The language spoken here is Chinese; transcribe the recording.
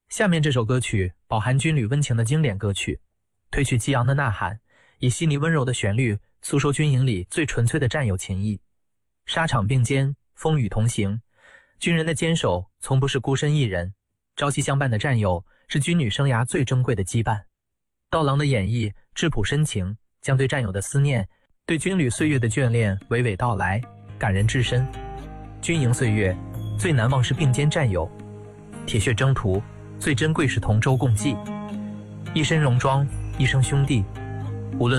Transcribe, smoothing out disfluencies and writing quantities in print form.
下面这首歌曲饱含军旅温情的经典歌曲，褪去激昂的呐喊，以细腻温柔的旋律诉说军营里最纯粹的战友情谊。沙场并肩，风雨同行，军人的坚守从不是孤身一人，朝夕相伴的战友是军旅生涯最珍贵的羁绊。刀郎的演绎质朴深情，将对战友的思念，对军旅岁月的眷恋娓娓道来，感人至深。军营岁月最难忘是并肩战友，铁血征途最珍贵是同舟共济。一身戎装，一生兄弟，无论